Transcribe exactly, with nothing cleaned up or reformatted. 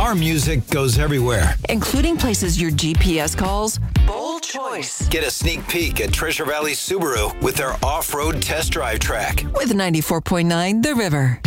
Our music goes everywhere, including places your G P S calls bold choice. Get a sneak peek at Treasure Valley Subaru with their off-road test drive track. With ninety-four point nine The River.